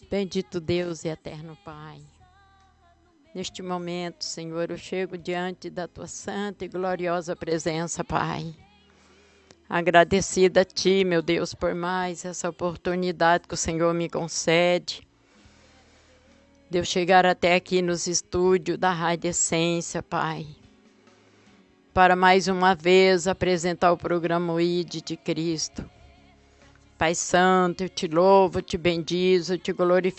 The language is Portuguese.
Bendito Deus e eterno Pai. Neste momento, Senhor, eu chego diante da Tua santa e gloriosa presença, Pai. Agradecida a Ti, meu Deus, por mais essa oportunidade que o Senhor me concede. De eu chegar até aqui nos estúdios da Rádio Essência, Pai. Para mais uma vez apresentar o programa O ID de Cristo. Pai Santo, eu te louvo, eu te bendizo, eu te glorifico.